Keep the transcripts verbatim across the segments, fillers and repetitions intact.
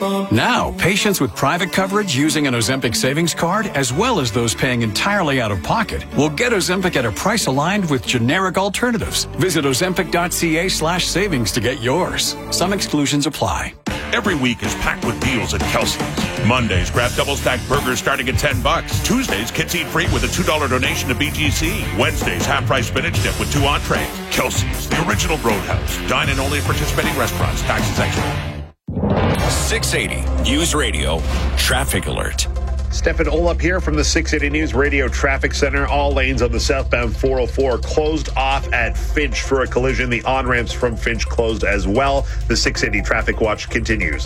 Now, patients with private coverage using an Ozempic savings card, as well as those paying entirely out of pocket, will get Ozempic at a price aligned with generic alternatives. Visit ozempic.ca slash savings to get yours. Some exclusions apply. Every week is packed with deals at Kelsey's. Mondays, grab double-stacked burgers starting at ten bucks. Tuesdays, kids eat free with a two dollar donation to B G C. Wednesdays, half-price spinach dip with two entrees. Kelsey's, the original Roadhouse. Dine in only at participating restaurants. Taxes extra. six eighty News Radio Traffic Alert. Stefan Olap here from the six eighty News Radio Traffic Center. All lanes on the southbound four oh four closed off at Finch for a collision. The on-ramps from Finch closed as well. The six eighty Traffic Watch continues.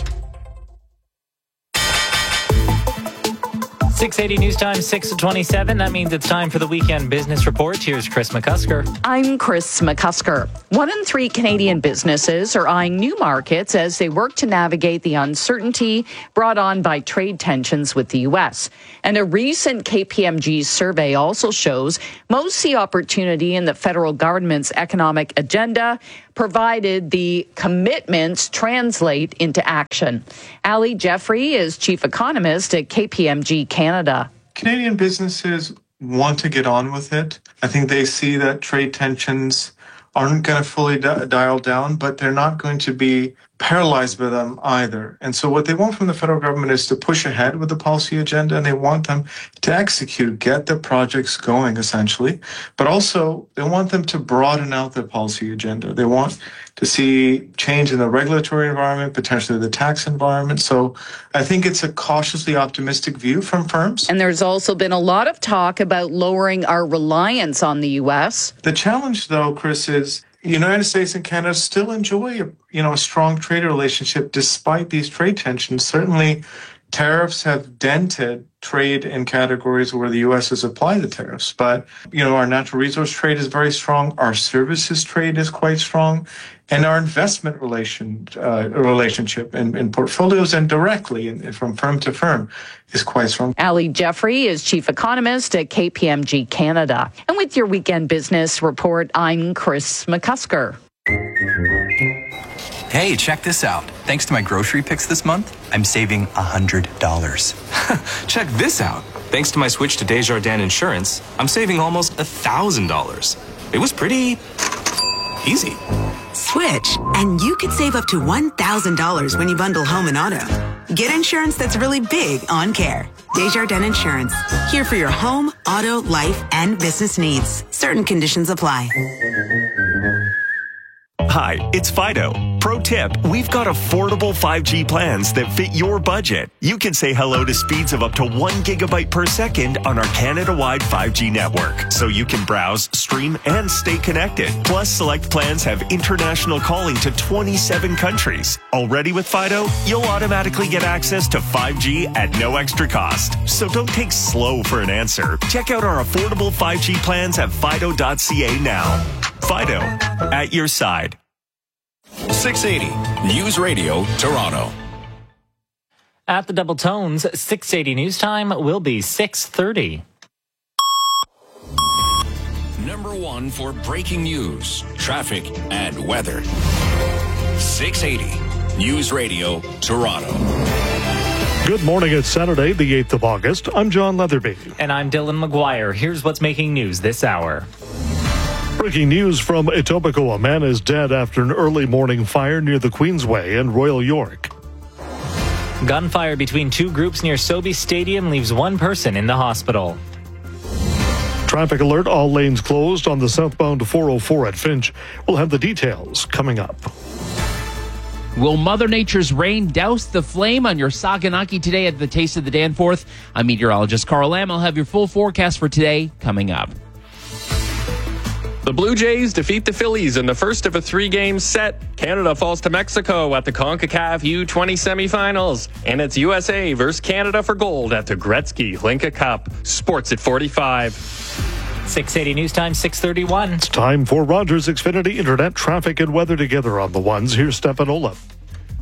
six eighty News Time, six twenty-seven. That means it's time for the Weekend Business Report. Here's Chris McCusker. I'm Chris McCusker. One in three Canadian businesses are eyeing new markets as they work to navigate the uncertainty brought on by trade tensions with the U S. And a recent K P M G survey also shows most see opportunity in the federal government's economic agenda, provided the commitments translate into action. Ali Jeffrey is chief economist at K P M G Canada. Canadian businesses want to get on with it. I think they see that trade tensions aren't going to fully di- dial down, but they're not going to be paralyzed by them either. And so what they want from the federal government is to push ahead with the policy agenda, and they want them to execute, get their projects going, essentially. But also, they want them to broaden out their policy agenda. They want to see change in the regulatory environment, potentially the tax environment. So I think it's a cautiously optimistic view from firms. And there's also been a lot of talk about lowering our reliance on the U S. The challenge, though, Chris, is the United States and Canada still enjoy, a, you know, a strong trade relationship despite these trade tensions. Certainly, tariffs have dented trade in categories where the U S has applied the tariffs. But, you know, our natural resource trade is very strong. Our services trade is quite strong. And our investment relation uh, relationship in, in portfolios and directly in, from firm to firm is quite strong. Ali Jeffrey is chief economist at K P M G Canada. And with your Weekend Business Report, I'm Chris McCusker. Hey, check this out. Thanks to my grocery picks this month, I'm saving one hundred dollars. Check this out. Thanks to my switch to Desjardins Insurance, I'm saving almost one thousand dollars. It was pretty easy. Switch, and you could save up to one thousand dollars when you bundle home and auto. Get insurance that's really big on care. Desjardins Insurance, here for your home, auto, life, and business needs. Certain conditions apply. Hi, it's Fido. Pro tip, we've got affordable five G plans that fit your budget. You can say hello to speeds of up to one gigabyte per second on our Canada-wide five G network, so you can browse, stream, and stay connected. Plus, select plans have international calling to twenty-seven countries. Already with Fido, you'll automatically get access to five G at no extra cost. So don't take slow for an answer. Check out our affordable five G plans at fido dot c a now. Fido, at your side. six eighty News Radio Toronto. At the Double Tones, six eighty News Time will be six thirty. Number one for breaking news, traffic, and weather. six eighty News Radio Toronto. Good morning. It's Saturday, the eighth of August. I'm John Leatherby. And I'm Dylan McGuire. Here's what's making news this hour. Breaking news from Etobicoke. A man is dead after an early morning fire near the Queensway in Royal York. Gunfire between two groups near Sobeys Stadium leaves one person in the hospital. Traffic alert, all lanes closed on the southbound four oh four at Finch. We'll have the details coming up. Will Mother Nature's rain douse the flame on your Saganaki today at the Taste of the Danforth? I'm meteorologist Carl Lamb. I'll have your full forecast for today coming up. The Blue Jays defeat the Phillies in the first of a three-game set. Canada falls to Mexico at the CONCACAF U twenty semifinals. And it's U S A versus Canada for gold at the Gretzky Linka Cup. Sports at forty-five. six eighty News Time, six thirty-one. It's time for Rogers Xfinity Internet traffic and weather together on the ones. Here's Stefan Olaf.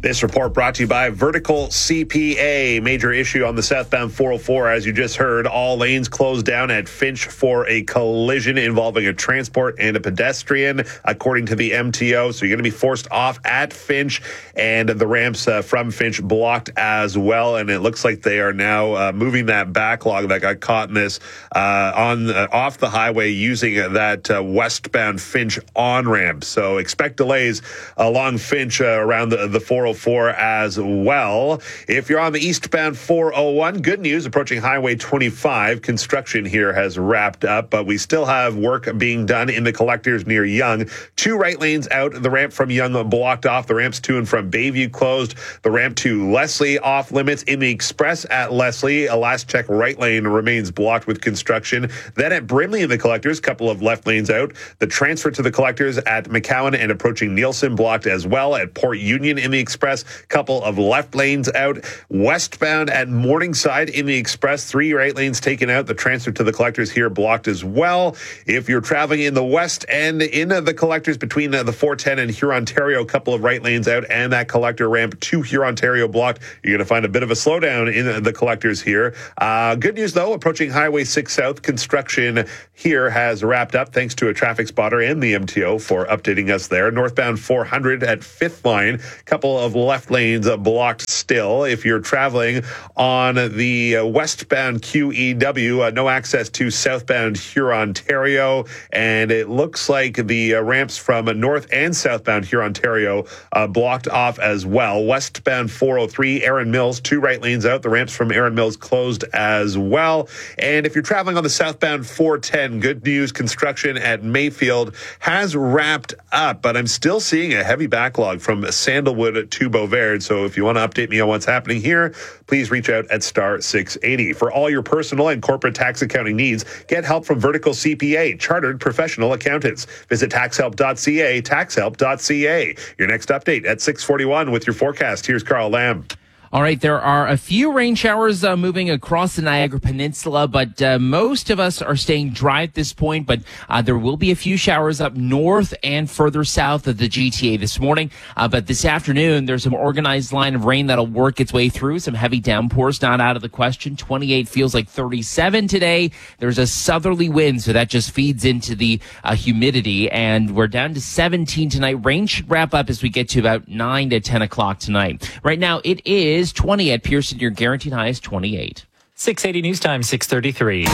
This report brought to you by Vertical C P A. Major issue on the southbound four oh four, as you just heard. All lanes closed down at Finch for a collision involving a transport and a pedestrian, according to the M T O. So you're going to be forced off at Finch, and the ramps uh, from Finch blocked as well. And it looks like they are now uh, moving that backlog that got caught in this uh, on uh, off the highway using that uh, westbound Finch on-ramp. So expect delays along Finch uh, around the, the four oh four as well. If you're on the eastbound four oh one, good news, approaching Highway twenty-five. Construction here has wrapped up, but we still have work being done in the collectors near Yonge. Two right lanes out, the ramp from Yonge blocked off, the ramps to and from Bayview closed, the ramp to Leslie off limits. In the express at Leslie, a last check right lane remains blocked with construction. Then at Brimley in the collectors, couple of left lanes out. The transfer to the collectors at McCowan and approaching Nielsen blocked as well. At Port Union in the express, couple of left lanes out. Westbound at Morningside in the express, three right lanes taken out. The transfer to the collectors here blocked as well. If you're traveling in the west and in the collectors between the four ten and Hurontario, a couple of right lanes out, and that collector ramp to Hurontario blocked, you're going to find a bit of a slowdown in the collectors here. Uh, good news, though, approaching Highway six South, construction here has wrapped up thanks to a traffic spotter and the M T O for updating us there. Northbound four hundred at Fifth Line, couple of left lanes blocked still. If you're traveling on the westbound Q E W, uh, no access to southbound Hurontario, and it looks like the uh, ramps from north and southbound Hurontario uh, blocked off as well. Westbound four oh three, Erin Mills, two right lanes out. The ramps from Erin Mills closed as well. And if you're traveling on the southbound four ten, good news, construction at Mayfield has wrapped up, but I'm still seeing a heavy backlog from Sandalwood to Beauvais. So if you want to update me on what's happening here, please reach out at star six eighty. For all your personal and corporate tax accounting needs, get help from Vertical C P A, chartered professional accountants. Visit tax help dot c a, tax help dot c a. Your next update at six forty-one with your forecast. Here's Carl Lamb. All right, there are a few rain showers uh, moving across the Niagara Peninsula, but uh, most of us are staying dry at this point. But uh, there will be a few showers up north and further south of the G T A this morning. Uh, but this afternoon, there's some organized line of rain that'll work its way through. Some heavy downpours not out of the question. twenty-eight feels like thirty-seven today. There's a southerly wind, so that just feeds into the uh, humidity. And we're down to seventeen tonight. Rain should wrap up as we get to about nine to ten o'clock tonight. Right now, it is twenty at Pearson. Your guaranteed high is twenty-eight. six eighty News Time, six thirty-three.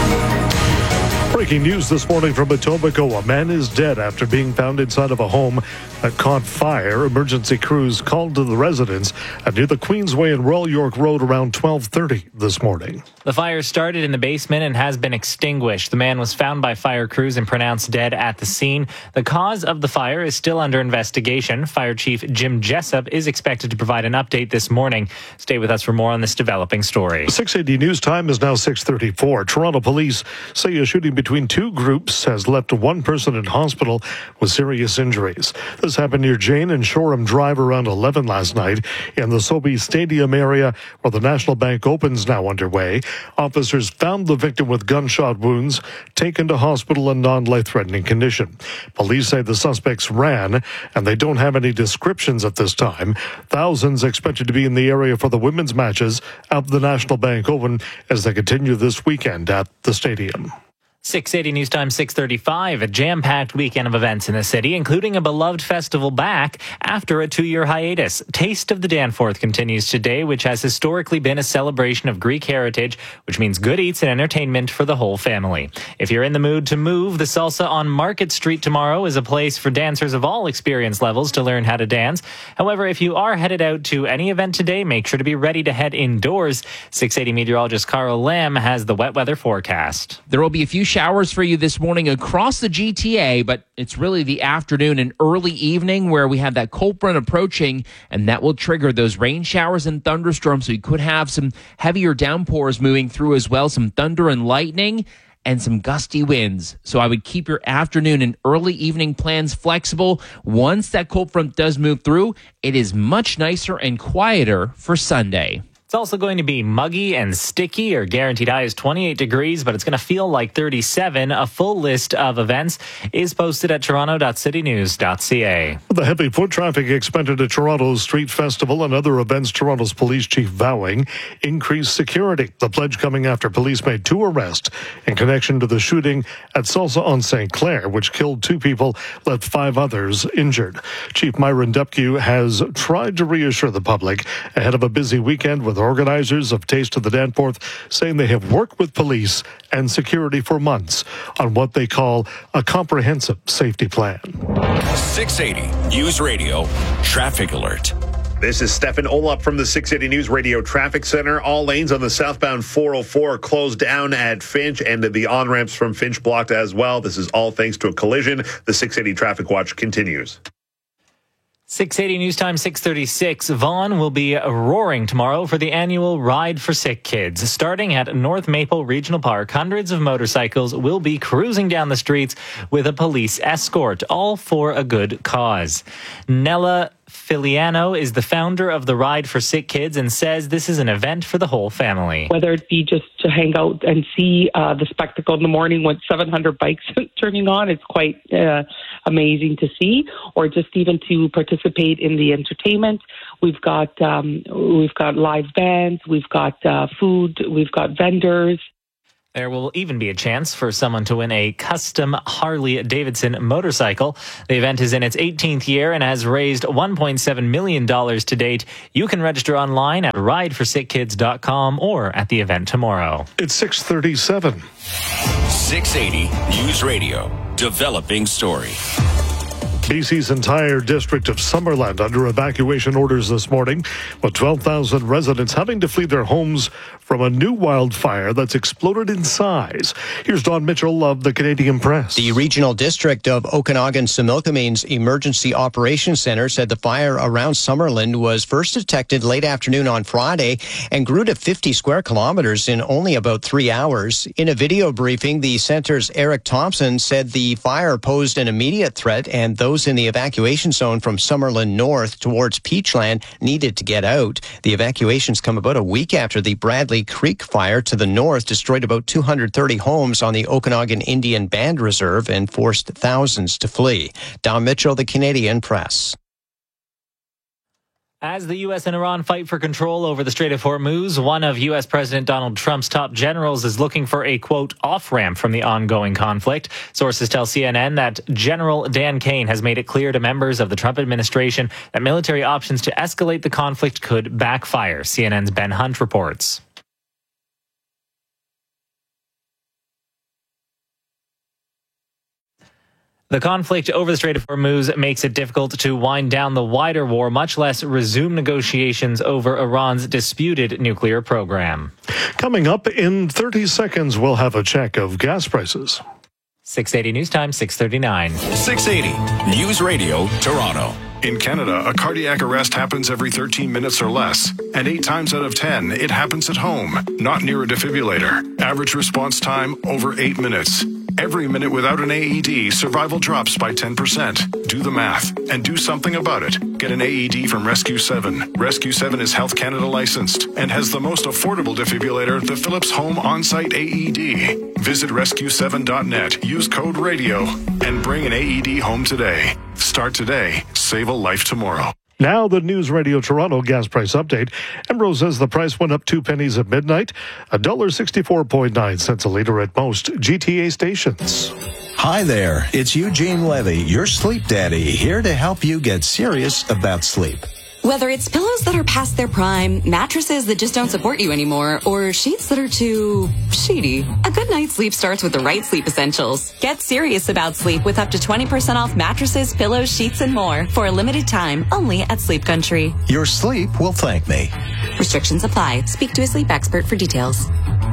Breaking news this morning from Etobicoke. A man is dead after being found inside of a home that caught fire. Emergency crews called to the residents near the Queensway and Royal York Road around twelve thirty this morning. The fire started in the basement and has been extinguished. The man was found by fire crews and pronounced dead at the scene. The cause of the fire is still under investigation. Fire Chief Jim Jessup is expected to provide an update this morning. Stay with us for more on this developing story. six eighty News Time is now six thirty-four. Toronto police say a shooting between two groups has left one person in hospital with serious injuries. This happened near Jane and Shoreham Drive around eleven last night in the Sobe Stadium area where the National Bank Open's now underway. Officers found the victim with gunshot wounds, taken to hospital in non-life-threatening condition. Police say the suspects ran, and they don't have any descriptions at this time. Thousands expected to be in the area for the women's matches at the National Bank Open as they continue this weekend at the stadium. six eighty News Time, six thirty-five. A jam-packed weekend of events in the city, including a beloved festival back after a two-year hiatus. Taste of the Danforth continues today, which has historically been a celebration of Greek heritage, which means good eats and entertainment for the whole family. If you're in the mood to move, the Salsa on Market Street tomorrow is a place for dancers of all experience levels to learn how to dance. However, if you are headed out to any event today, make sure to be ready to head indoors. six eighty meteorologist Carl Lamb has the wet weather forecast. There will be a few showers for you this morning across the G T A, but it's really the afternoon and early evening where we have that cold front approaching, and that will trigger those rain showers and thunderstorms. So you could have some heavier downpours moving through as well, some thunder and lightning, and some gusty winds. So I would keep your afternoon and early evening plans flexible. Once that cold front does move through, it is much nicer and quieter for Sunday. It's also going to be muggy and sticky. Your guaranteed high is twenty-eight degrees, but it's going to feel like thirty-seven. A full list of events is posted at toronto dot city news dot c a. The heavy foot traffic expected at Toronto's Street Festival and other events, Toronto's police chief vowing increased security. The pledge coming after police made two arrests in connection to the shooting at Salsa on Saint Clair, which killed two people, left five others injured. Chief Myron Dupke has tried to reassure the public ahead of a busy weekend, with organizers of Taste of the Danforth saying they have worked with police and security for months on what they call a comprehensive safety plan. six eighty News Radio Traffic Alert. This is Stefan Olop from the six eighty News Radio Traffic Center. All lanes on the southbound four oh four closed down at Finch, and the on-ramps from Finch blocked as well. This is all thanks to a collision. The six eighty Traffic Watch continues. six eighty News Time, six thirty-six. Vaughan will be roaring tomorrow for the annual Ride for Sick Kids. Starting at North Maple Regional Park, hundreds of motorcycles will be cruising down the streets with a police escort, all for a good cause. Nella Filiano is the founder of the Ride for Sick Kids and says this is an event for the whole family. Whether it be just to hang out and see uh, the spectacle in the morning with seven hundred bikes turning on, it's quite uh, amazing to see, or just even to participate in the entertainment. We've got um, we've got live bands, we've got uh, food, we've got vendors. There will even be a chance for someone to win a custom Harley-Davidson motorcycle. The event is in its eighteenth year and has raised one point seven million dollars to date. You can register online at ride for sick kids dot com or at the event tomorrow. It's six thirty-seven. six eighty News Radio. Developing story. B C's entire district of Summerland under evacuation orders this morning, with twelve thousand residents having to flee their homes from a new wildfire that's exploded in size. Here's Don Mitchell of the Canadian Press. The regional district of Okanagan-Similkamine's Emergency Operations Center said the fire around Summerland was first detected late afternoon on Friday and grew to fifty square kilometers in only about three hours. In a video briefing, the center's Eric Thompson said the fire posed an immediate threat and those in the evacuation zone from Summerland North towards Peachland needed to get out. The evacuations come about a week after the Bradley Creek fire to the north destroyed about two hundred thirty homes on the Okanagan Indian Band Reserve and forced thousands to flee. Don Mitchell, the Canadian Press. As the U S and Iran fight for control over the Strait of Hormuz, one of U S President Donald Trump's top generals is looking for a, quote, off-ramp from the ongoing conflict. Sources tell C N N that General Dan Kane has made it clear to members of the Trump administration that military options to escalate the conflict could backfire. C N N's Ben Hunt reports. The conflict over the Strait of Hormuz makes it difficult to wind down the wider war, much less resume negotiations over Iran's disputed nuclear program. Coming up in thirty seconds, we'll have a check of gas prices. six eighty News Time, six thirty-nine. six eighty News Radio Toronto. In Canada, a cardiac arrest happens every thirteen minutes or less, and eight times out of ten, it happens at home, not near a defibrillator. Average response time, over eight minutes. Every minute without an A E D, survival drops by ten percent. Do the math and do something about it. Get an A E D from Rescue seven. Rescue seven is Health Canada licensed and has the most affordable defibrillator, the Philips Home On-Site A E D. Visit rescue seven dot net, use code RADIO, and bring an A E D home today. Start today. Save a life tomorrow. Now the News Radio Toronto gas price update. Emrose says the price went up two pennies at midnight, one dollar sixty-four point nine cents a litre at most G T A stations. Hi there, it's Eugene Levy, your sleep daddy, here to help you get serious about sleep. Whether it's pillows that are past their prime, mattresses that just don't support you anymore, or sheets that are too sheety, a good night's sleep starts with the right sleep essentials. Get serious about sleep with up to twenty percent off mattresses, pillows, sheets, and more for a limited time only at Sleep Country. Your sleep will thank me. Restrictions apply. Speak to a sleep expert for details.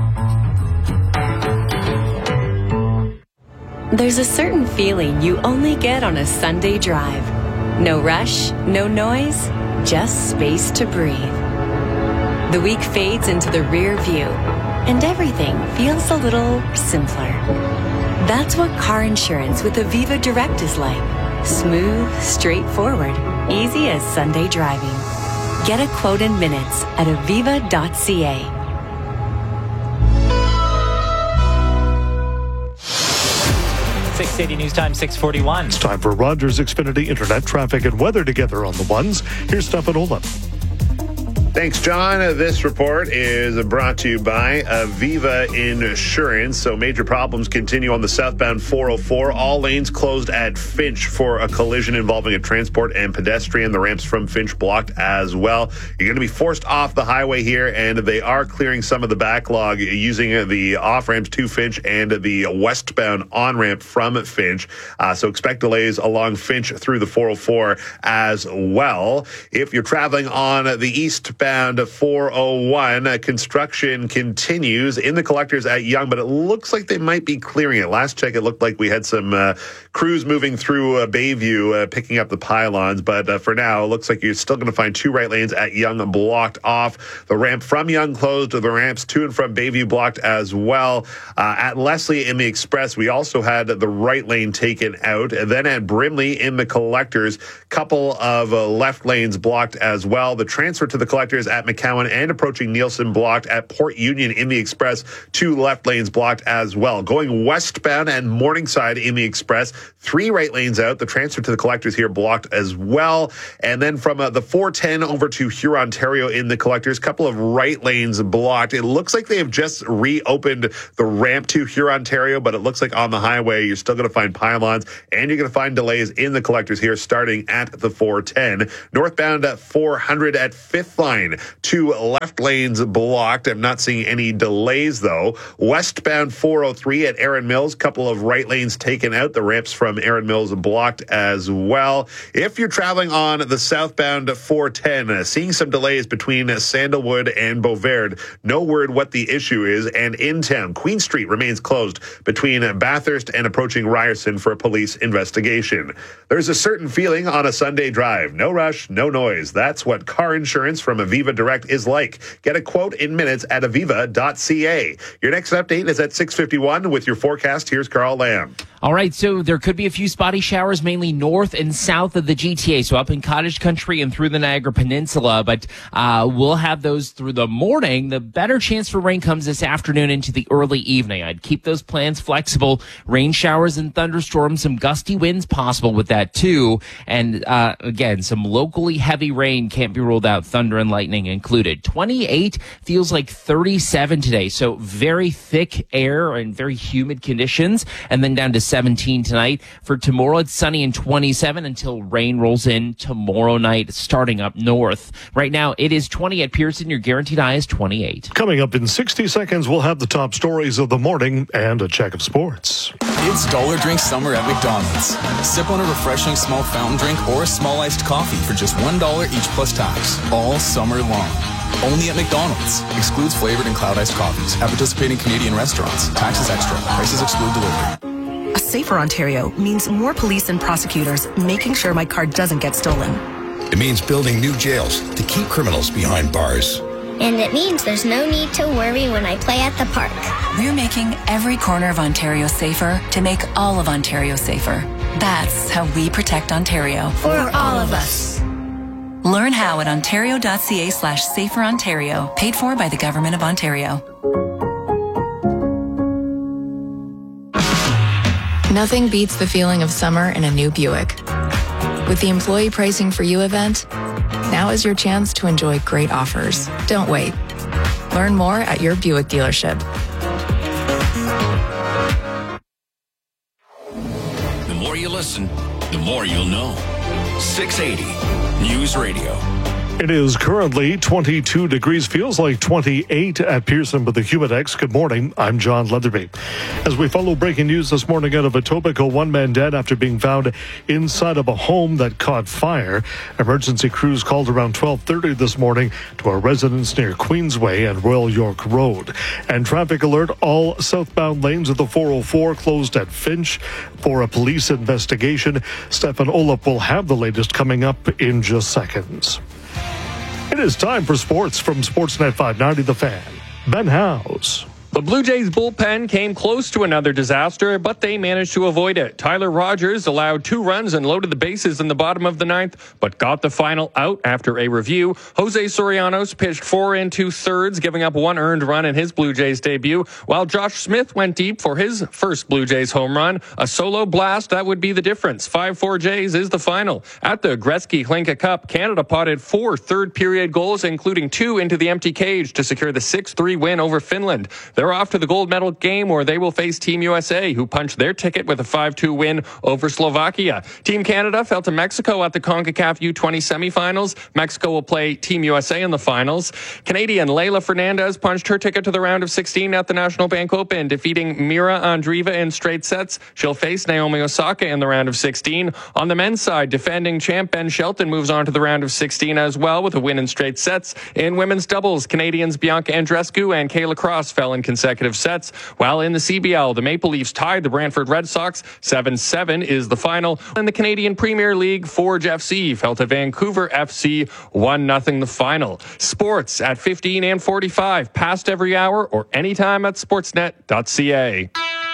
There's a certain feeling you only get on a Sunday drive. No rush, no noise, just space to breathe. The week fades into the rear view, and everything feels a little simpler. That's what car insurance with Aviva Direct is like. Smooth, straightforward, easy as Sunday driving. Get a quote in minutes at aviva dot c a. six eighty News Time, six forty-one. It's time for Rogers Xfinity Internet traffic and weather together on the ones. Here's Stefan Olaf. Thanks, John. This report is brought to you by Aviva Insurance. So major problems continue on the southbound four oh four. All lanes closed at Finch for a collision involving a transport and pedestrian. The ramps from Finch blocked as well. You're going to be forced off the highway here, and they are clearing some of the backlog using the off-ramps to Finch and the westbound on-ramp from Finch. Uh, so expect delays along Finch through the four oh four as well. If you're traveling on the eastbound four oh one, uh, construction continues in the collectors at Yonge, but it looks like they might be clearing it. Last check, it looked like we had some uh, crews moving through uh, Bayview, uh, picking up the pylons, but uh, for now, it looks like you're still going to find two right lanes at Yonge blocked off. The ramp from Yonge closed, the ramps to and from Bayview blocked as well. Uh, at Leslie in the Express, we also had the right lane taken out. And then at Brimley in the collectors, couple of uh, left lanes blocked as well. The transfer to the collectors at McCowan and approaching Nielsen blocked. At Port Union in the Express, two left lanes blocked as well. Going westbound and Morningside in the Express, three right lanes out. The transfer to the collectors here blocked as well. And then from uh, the four ten over to Hurontario in the collectors, couple of right lanes blocked. It looks like they have just reopened the ramp to Hurontario, but it looks like on the highway you're still going to find pylons and you're going to find delays in the collectors here starting at the four ten. Northbound at four hundred at Fifth Line, two left lanes blocked. I'm not seeing any delays though. Westbound four oh three at Erin Mills, couple of right lanes taken out. The ramps from Erin Mills blocked as well. If you're traveling on the southbound four ten, uh, seeing some delays between Sandalwood and Beauvard. No word what the issue is. And in town, Queen Street remains closed between Bathurst and approaching Ryerson for a police investigation. There's a certain feeling on a Sunday drive. No rush, no noise. That's what car insurance from Aviva Direct is like. Get a quote in minutes at aviva dot c a. Your next update is at six fifty-one with your forecast. Here's Carl Lamb. All right, so there could be a few spotty showers, mainly north and south of the G T A, so up in Cottage Country and through the Niagara Peninsula, but uh, we'll have those through the morning. The better chance for rain comes this afternoon into the early evening. I'd keep those plans flexible. Rain showers and thunderstorms, some gusty winds possible with that too, and uh, again, some locally heavy rain can't be ruled out, thunder and lightning included. twenty-eight feels like thirty-seven today, so very thick air and very humid conditions, and then down to seventeen tonight. For tomorrow, it's sunny and twenty-seven until rain rolls in tomorrow night, starting up north. Right now, it is twenty at Pearson. Your guaranteed high is twenty-eight. Coming up in sixty seconds, we'll have the top stories of the morning and a check of sports. It's Dollar Drink Summer at McDonald's. Sip on a refreshing small fountain drink or a small iced coffee for just one dollar each plus tax, all summer long. Only at McDonald's. Excludes flavored and cloud iced coffees. At participating Canadian restaurants. Taxes extra. Prices exclude delivery. A safer Ontario means more police and prosecutors making sure my car doesn't get stolen. It means building new jails to keep criminals behind bars. And it means there's no need to worry when I play at the park. We're making every corner of Ontario safer to make all of Ontario safer. That's how we protect Ontario. For all of us. Learn how at ontario.ca slash safer Ontario. Paid for by the Government of Ontario. Nothing beats the feeling of summer in a new Buick. With the Employee Pricing for You event, now is your chance to enjoy great offers. Don't wait. Learn more at your Buick dealership. The more you listen, the more you'll know. six eighty News Radio. It is currently twenty-two degrees, feels like twenty-eight at Pearson with the Humidex. Good morning, I'm John Leatherby. As we follow breaking news this morning out of Etobicoke, one man dead after being found inside of a home that caught fire. Emergency crews called around twelve thirty this morning to a residence near Queensway and Royal York Road. And traffic alert, all southbound lanes of the four oh four closed at Finch for a police investigation. Stefan Olaf will have the latest coming up in just seconds. It is time for sports from Sportsnet five ninety The Fan. Ben House. The Blue Jays bullpen came close to another disaster, but they managed to avoid it. Tyler Rogers allowed two runs and loaded the bases in the bottom of the ninth, but got the final out after a review. Jose Sorianos pitched four and two thirds, giving up one earned run in his Blue Jays debut, while Josh Smith went deep for his first Blue Jays home run. A solo blast, that would be the difference. five four Jays is the final. At the Gretzky Hlinka Cup, Canada potted four third-period goals, including two into the empty cage to secure the six three win over Finland. They're off to the gold medal game where they will face Team U S A, who punched their ticket with a five two win over Slovakia. Team Canada fell to Mexico at the CONCACAF U twenty semifinals. Mexico will play Team U S A in the finals. Canadian Leylah Fernandez punched her ticket to the round of sixteen at the National Bank Open, defeating Mira Andreeva in straight sets. She'll face Naomi Osaka in the round of sixteen. On the men's side, defending champ Ben Shelton moves on to the round of sixteen as well with a win in straight sets. In women's doubles, Canadians Bianca Andreescu and Kayla Cross fell in consecutive sets, while in the C B L, the Maple Leafs tied the Brantford Red Sox. seven seven is the final. In the Canadian Premier League, Forge F C fell to Vancouver F C, one nothing the final. Sports at fifteen and forty-five, past every hour or anytime at sportsnet dot c a.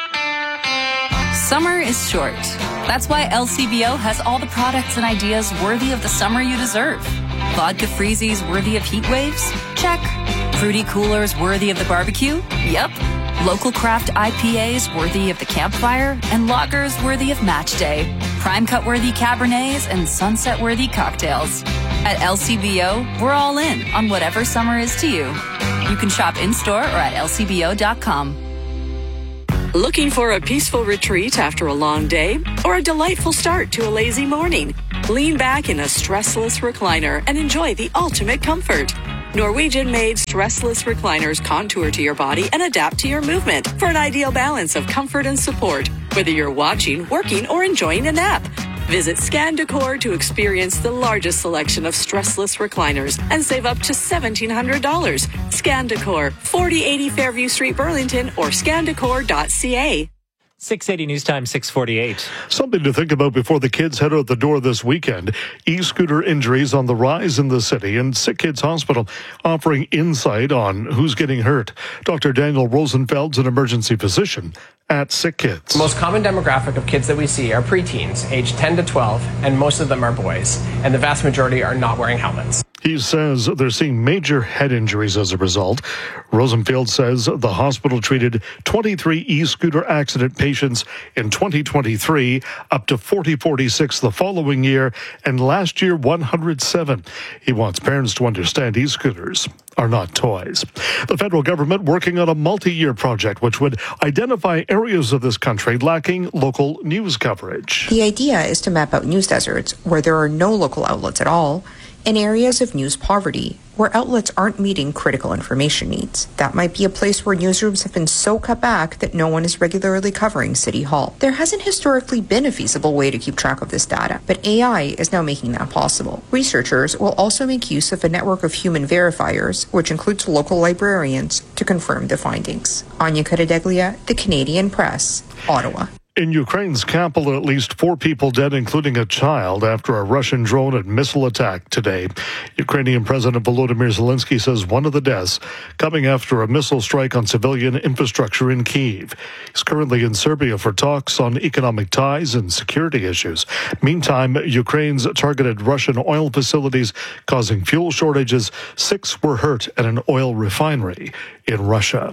Summer is short. That's why L C B O has all the products and ideas worthy of the summer you deserve. Vodka freezies worthy of heat waves? Check. Fruity coolers worthy of the barbecue? Yep. Local craft I P As worthy of the campfire? And lagers worthy of match day. Prime cut worthy Cabernets and sunset worthy cocktails. At L C B O, we're all in on whatever summer is to you. You can shop in-store or at L C B O dot com. Looking for a peaceful retreat after a long day or a delightful start to a lazy morning? Lean back in a stressless recliner and enjoy the ultimate comfort. Norwegian-made stressless recliners contour to your body and adapt to your movement for an ideal balance of comfort and support, whether you're watching, working, or enjoying a nap. Visit Scan Decor to experience the largest selection of stressless recliners and save up to seventeen hundred dollars. Scan Decor, forty eighty Fairview Street, Burlington, or scan decor dot c a. six eighty News Time, six forty-eight. Something to think about before the kids head out the door this weekend. E-scooter injuries on the rise in the city, and Sick Kids Hospital offering insight on who's getting hurt. Doctor Daniel Rosenfeld's an emergency physician at Sick Kids. The most common demographic of kids that we see are preteens, aged ten to twelve, and most of them are boys, and the vast majority are not wearing helmets. He says they're seeing major head injuries as a result. Rosenfeld says the hospital treated twenty-three e-scooter accident patients in twenty twenty-three, up to forty forty-six the following year, and last year one hundred seven. He wants parents to understand e-scooters are not toys. The federal government working on a multi-year project which would identify areas of this country lacking local news coverage. The idea is to map out news deserts where there are no local outlets at all, in areas of news poverty, where outlets aren't meeting critical information needs. That might be a place where newsrooms have been so cut back that no one is regularly covering City Hall. There hasn't historically been a feasible way to keep track of this data, but A I is now making that possible. Researchers will also make use of a network of human verifiers, which includes local librarians, to confirm the findings. Anya Caradeglia, The Canadian Press, Ottawa. In Ukraine's capital, at least four people dead, including a child, after a Russian drone and missile attack today. Ukrainian President Volodymyr Zelensky says one of the deaths coming after a missile strike on civilian infrastructure in Kyiv. He's currently in Serbia for talks on economic ties and security issues. Meantime, Ukraine's targeted Russian oil facilities, causing fuel shortages. Six were hurt at an oil refinery in Russia.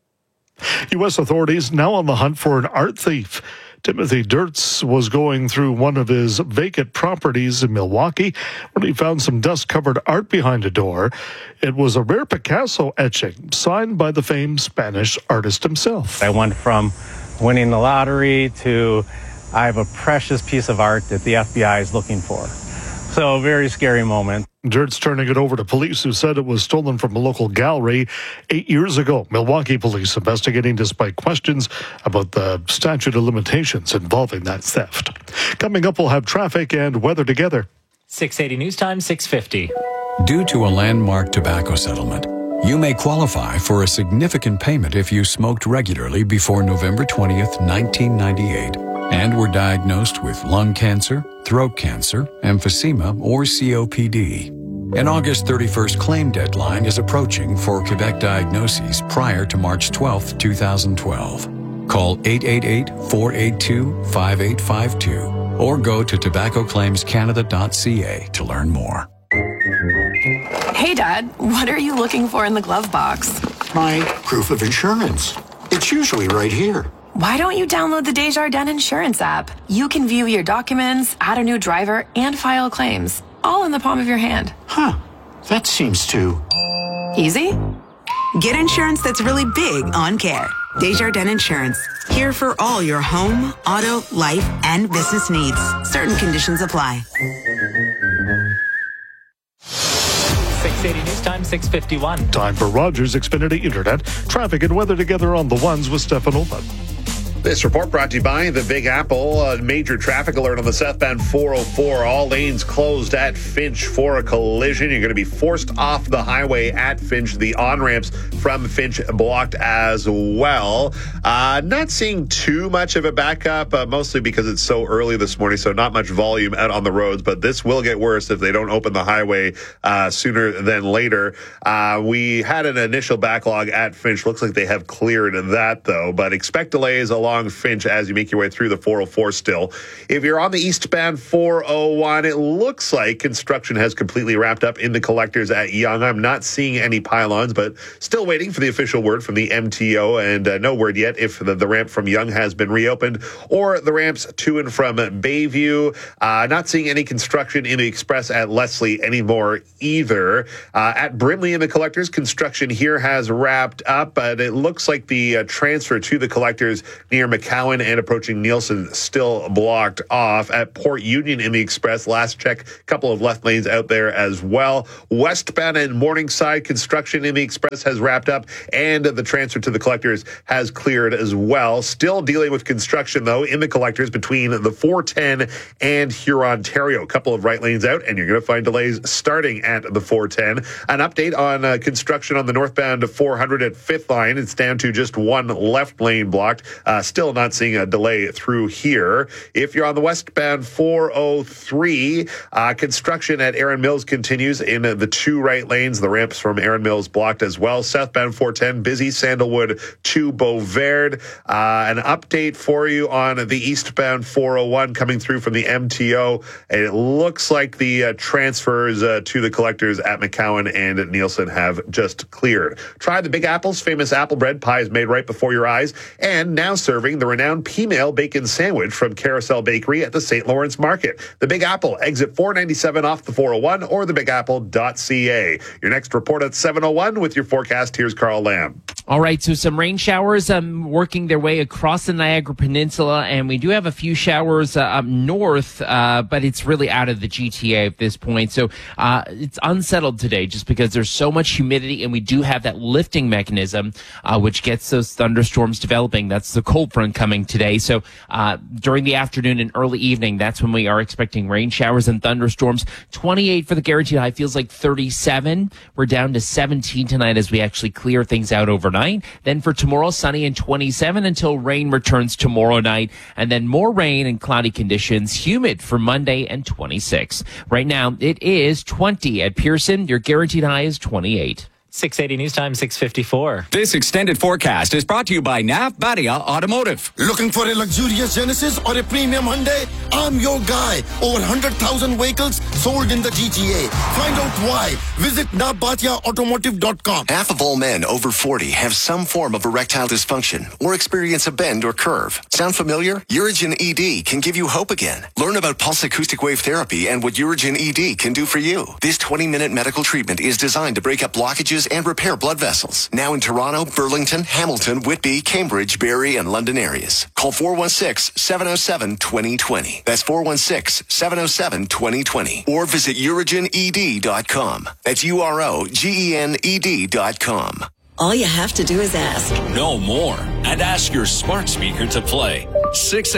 U S authorities now on the hunt for an art thief. Timothy Dirtz was going through one of his vacant properties in Milwaukee when he found some dust-covered art behind a door. It was a rare Picasso etching signed by the famed Spanish artist himself. I went from winning the lottery to I have a precious piece of art that the F B I is looking for. So a very scary moment. Dirt's turning it over to police who said it was stolen from a local gallery eight years ago. Milwaukee police investigating despite questions about the statute of limitations involving that theft. Coming up, we'll have traffic and weather together. six eighty News Time, six fifty. Due to a landmark tobacco settlement, you may qualify for a significant payment if you smoked regularly before November twentieth, nineteen ninety-eight, and were diagnosed with lung cancer, throat cancer, emphysema, or C O P D. An August thirty-first claim deadline is approaching for Quebec diagnoses prior to March twelfth, twenty twelve. Call eight eight eight, four eight two, five eight five two or go to tobacco claims canada dot c a to learn more. Hey, Dad, what are you looking for in the glove box? My proof of insurance. It's usually right here. Why don't you download the Desjardins Insurance app? You can view your documents, add a new driver, and file claims, all in the palm of your hand. Huh. That seems too... easy? Get insurance that's really big on care. Desjardins Insurance. Here for all your home, auto, life, and business needs. Certain conditions apply. six eighty News Time, six fifty-one. Time for Rogers Xfinity Internet. Traffic and weather together on the ones with Stefanova. This report brought to you by the Big Apple. A major traffic alert on the southbound four oh four. All lanes closed at Finch for a collision. You're going to be forced off the highway at Finch. The on-ramps from Finch blocked as well. Uh, not seeing too much of a backup, uh, mostly because it's so early this morning, so not much volume out on the roads. But this will get worse if they don't open the highway uh, sooner than later. Uh, we had an initial backlog at Finch. Looks like they have cleared that, though. But expect delays along Finch as you make your way through the four oh four still. If you're on the eastbound four oh one, it looks like construction has completely wrapped up in the collectors at Yonge. I'm not seeing any pylons, but still waiting for the official word from the M T O, and uh, no word yet if the, the ramp from Yonge has been reopened or the ramps to and from Bayview. Uh, not seeing any construction in the express at Leslie anymore either. Uh, at Brimley in the collectors, construction here has wrapped up, but it looks like the uh, transfer to the collectors near McCowan and approaching Nielsen still blocked off. At Port Union in the express, last check, a couple of left lanes out there as well. Westbound and Morningside, construction in the express has wrapped up and the transfer to the collectors has cleared as well. Still dealing with construction though in the collectors between the four ten and Hurontario. A couple of right lanes out and you're going to find delays starting at the four ten. An update on uh, construction on the northbound four hundred at fifth line. It's down to just one left lane blocked. Uh, still not seeing a delay through here. If you're on the westbound four oh three, uh, construction at Erin Mills continues in the two right lanes. The ramps from Erin Mills blocked as well. Southbound four ten, busy Sandalwood to Beauverde. Uh, an update for you on the eastbound four oh one coming through from the M T O. It looks like the uh, transfers uh, to the collectors at McCowan and Nielsen have just cleared. Try the Big Apple's famous apple bread pies made right before your eyes, and now serving the renowned P-Mail bacon sandwich from Carousel Bakery at the Saint Lawrence Market. The Big Apple, exit four ninety-seven off the four oh one or the big apple dot c a. Your next report at seven oh one with your forecast. Here's Carl Lamb. All right, so some rain showers um, working their way across the Niagara Peninsula, and we do have a few showers uh, up north, uh, but it's really out of the G T A at this point. So uh, it's unsettled today just because there's so much humidity, and we do have that lifting mechanism, uh, which gets those thunderstorms developing. That's the cold front coming today. So uh, during the afternoon and early evening, that's when we are expecting rain showers and thunderstorms. twenty-eight for the guaranteed high, feels like thirty-seven. We're down to seventeen tonight as we actually clear things out overnight. Then for tomorrow, sunny and twenty-seven until rain returns tomorrow night. And then more rain and cloudy conditions, humid for Monday and twenty-six. Right now, it is twenty at Pearson. Your guaranteed high is twenty-eight. six eighty News Time, six fifty-four. This extended forecast is brought to you by Nav Badia Automotive. Looking for a luxurious Genesis or a premium Hyundai? I'm your guy. Over one hundred thousand vehicles sold in the G T A. Find out why. Visit nav badia automotive dot com. Half of all men over forty have some form of erectile dysfunction or experience a bend or curve. Sound familiar? Urigen E D can give you hope again. Learn about pulse acoustic wave therapy and what Urigen E D can do for you. This twenty-minute medical treatment is designed to break up blockages and repair blood vessels. Now in Toronto, Burlington, Hamilton, Whitby, Cambridge, Barrie, and London areas. Call four one six, seven oh seven, two oh two oh. That's four one six, seven oh seven, two oh two oh. Or visit urigen e d dot com. That's U R O G E N E D dot com. All you have to do is ask. Know more and ask your smart speaker to play six eighty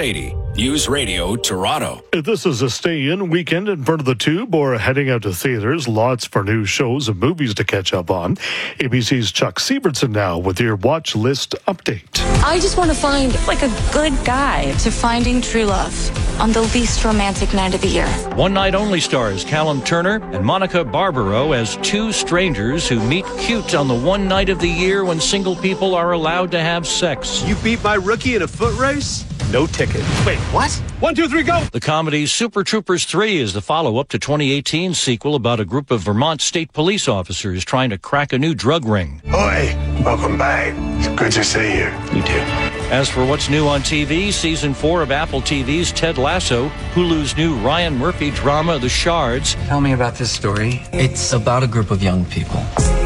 News Radio Toronto. If this is a stay-in weekend in front of the Tube or heading out to theaters, lots for new shows and movies to catch up on. A B C's Chuck Sievertson now with your watch list update. I just want to find like a good guide to finding true love on the least romantic night of the year. One Night Only stars Callum Turner and Monica Barbaro as two strangers who meet cute on the one night of the year when single people are allowed to have sex. You beat my rookie in a foot race? No ticket. Wait, what? One, two, three, go! The comedy Super Troopers three is the follow-up to twenty eighteen's sequel about a group of Vermont state police officers trying to crack a new drug ring. Oi, welcome back. It's good to see you. You too. As for what's new on T V, season four of Apple T V's Ted Lasso, Hulu's new Ryan Murphy drama The Shards. Tell me about this story. It's about a group of young people.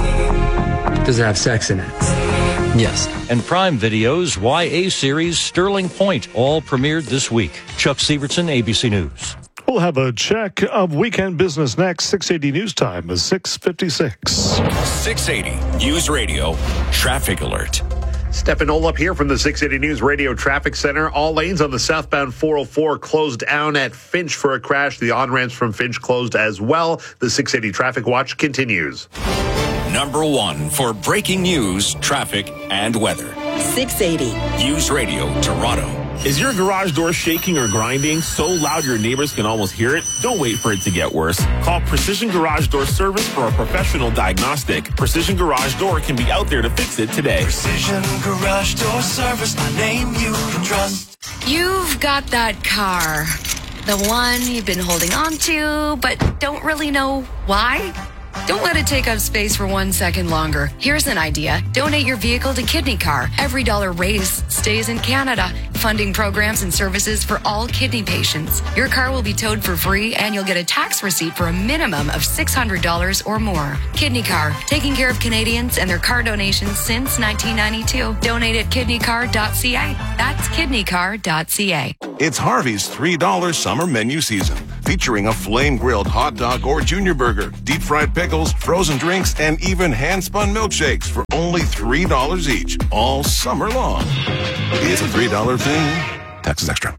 Does it have sex in it? Yes. And Prime Video's Y A series Sterling Point, all premiered this week. Chuck Sievertson, A B C News. We'll have a check of weekend business next. six eighty News Time is six fifty-six. six eighty News Radio Traffic Alert. Stefan Olaf here from the six eighty News Radio Traffic Center. All lanes on the southbound four oh four closed down at Finch for a crash. The on-ramps from Finch closed as well. The six eighty Traffic Watch continues. Number one for breaking news, traffic, and weather. six eighty News Radio Toronto. Is your garage door shaking or grinding so loud your neighbors can almost hear it? Don't wait for it to get worse. Call Precision Garage Door Service for a professional diagnostic. Precision Garage Door can be out there to fix it today. Precision Garage Door Service, a name you can trust. You've got that car. The one you've been holding on to, but don't really know why? Don't let it take up space for one second longer. Here's an idea. Donate your vehicle to Kidney Car. Every dollar raised stays in Canada, funding programs and services for all kidney patients. Your car will be towed for free, and you'll get a tax receipt for a minimum of six hundred dollars or more. Kidney Car, taking care of Canadians and their car donations since nineteen ninety-two. Donate at kidney car dot c a. That's kidney car dot c a. It's Harvey's three dollar summer menu season, featuring a flame-grilled hot dog or junior burger, deep-fried pickles, frozen drinks, and even hand-spun milkshakes for only three dollars each, all summer long. It's a three dollar thing. Taxes extra.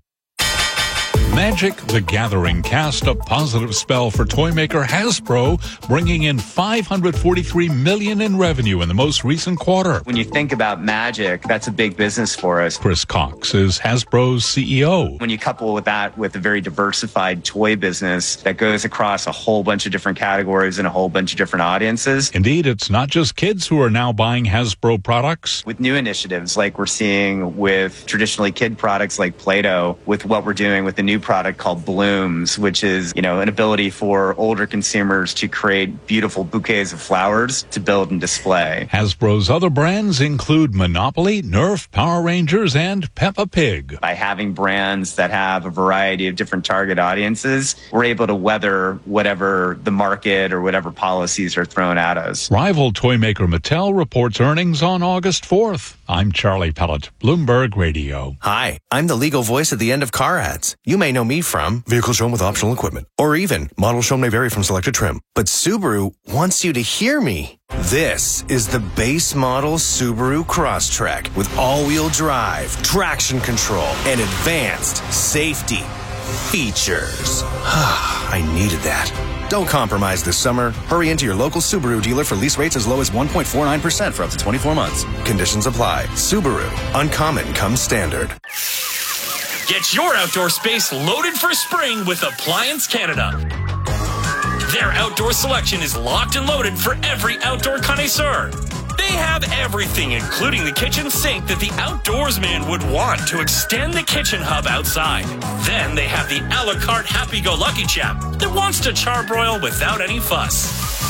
Magic the Gathering cast a positive spell for toy maker Hasbro, bringing in five hundred forty-three million dollars in revenue in the most recent quarter. When you think about Magic, that's a big business for us. Chris Cox is Hasbro's C E O. When you couple with that with a very diversified toy business that goes across a whole bunch of different categories and a whole bunch of different audiences. Indeed, it's not just kids who are now buying Hasbro products. With new initiatives like we're seeing with traditionally kid products like Play-Doh, with what we're doing with the new product called Blooms, which is, you know, an ability for older consumers to create beautiful bouquets of flowers to build and display. Hasbro's other brands include Monopoly, Nerf, Power Rangers, and Peppa Pig. By having brands that have a variety of different target audiences, we're able to weather whatever the market or whatever policies are thrown at us. Rival toy maker Mattel reports earnings on August fourth. I'm Charlie Pellet, Bloomberg Radio. Hi, I'm the legal voice at the end of car ads. You may know me from vehicle shown with optional equipment, or even model shown may vary from selected trim. But Subaru wants you to hear me. This is the base model Subaru Crosstrek with all-wheel drive, traction control, and advanced safety features. I needed that. Don't compromise this summer. Hurry into your local Subaru dealer for lease rates as low as one point four nine percent for up to twenty-four months. Conditions apply. Subaru. Uncommon comes standard. Get your outdoor space loaded for spring with Appliance Canada. Their outdoor selection is locked and loaded for every outdoor connoisseur. They have everything, including the kitchen sink that the outdoorsman would want to extend the kitchen hub outside. Then they have the a la carte happy-go-lucky chap that wants to charbroil without any fuss.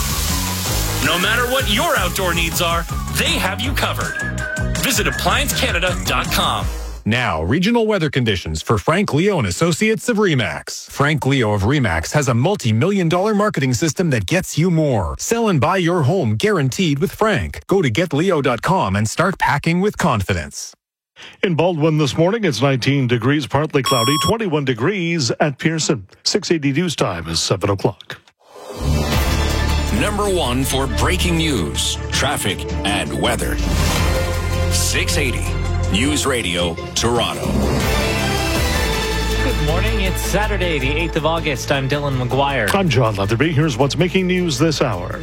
No matter what your outdoor needs are, they have you covered. Visit appliance canada dot com. Now, regional weather conditions for Frank Leo and Associates of RE/MAX. Frank Leo of RE/MAX has a multi-million dollar marketing system that gets you more. Sell and buy your home guaranteed with Frank. Go to get leo dot com and start packing with confidence. In Baldwin this morning, it's nineteen degrees, partly cloudy, twenty-one degrees at Pearson. six eighty News Time is seven o'clock. Number one for breaking news, traffic, and weather. six eighty News Radio Toronto. Good morning. It's Saturday, the eighth of August. I'm Dylan McGuire. I'm John Leatherby. Here's what's making news this hour.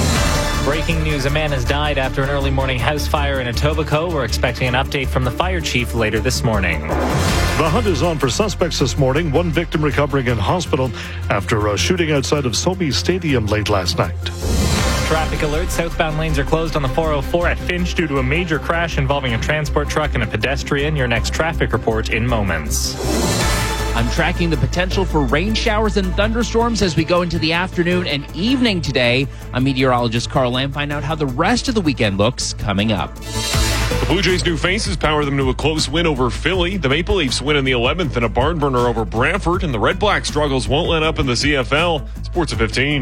Breaking news, a man has died after an early morning house fire in Etobicoke. We're expecting an update from the fire chief later this morning. The hunt is on for suspects this morning. One victim recovering in hospital after a shooting outside of Sobe Stadium late last night. Traffic alert. Southbound lanes are closed on the four oh four at Finch due to a major crash involving a transport truck and a pedestrian. Your next traffic report in moments. I'm tracking the potential for rain showers and thunderstorms as we go into the afternoon and evening today. I'm meteorologist Carl Lamb. Find out how the rest of the weekend looks coming up. The Blue Jays' new faces power them to a close win over Philly. The Maple Leafs win in the eleventh and a barn burner over Brantford. And the Red Black struggles won't let up in the C F L. Sports at fifteen.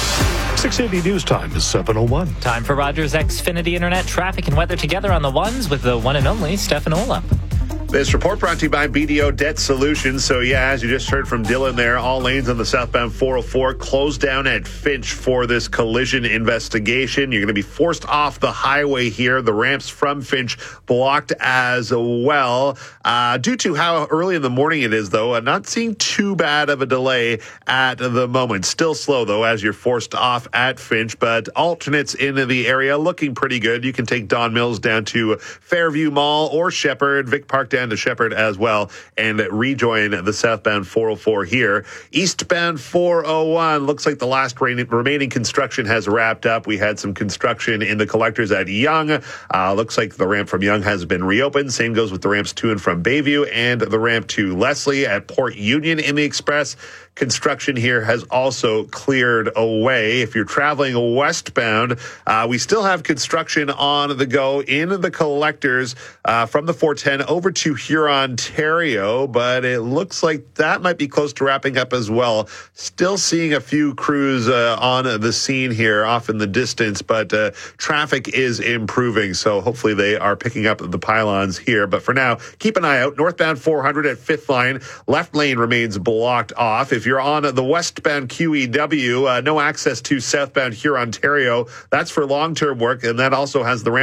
six eighty News Time is seven oh one. Time for Rogers Xfinity Internet traffic and weather together on the ones with the one and only Stefan Olap. This report brought to you by B D O Debt Solutions. So, yeah, as you just heard from Dylan there, all lanes on the southbound four oh four closed down at Finch for this collision investigation. You're going to be forced off the highway here. The ramps from Finch blocked as well. Uh, due to how early in the morning it is, though, I'm not seeing too bad of a delay at the moment. Still slow, though, as you're forced off at Finch, but alternates in the area looking pretty good. You can take Don Mills down to Fairview Mall or Shepherd, Vic Park down to Shepherd as well, and rejoin the southbound four oh four here. Eastbound four oh one, looks like the last remaining construction has wrapped up. We had some construction in the collectors at Yonge. Uh, looks like the ramp from Yonge has been reopened. Same goes with the ramps to and from Bayview and the ramp to Leslie at Port Union in the Express. Construction here has also cleared away. If you're traveling westbound, uh, we still have construction on the go in the collectors uh, from the four ten over to Huron, Ontario, but it looks like that might be close to wrapping up as well. Still seeing a few crews uh, on the scene here off in the distance, but uh, traffic is improving, so hopefully they are picking up the pylons here. But for now, keep an eye out. Northbound four hundred at fifth line, left lane remains blocked off. If you're on the westbound Q E W, uh, no access to southbound Huron, Ontario. That's for long-term work, and that also has the ramp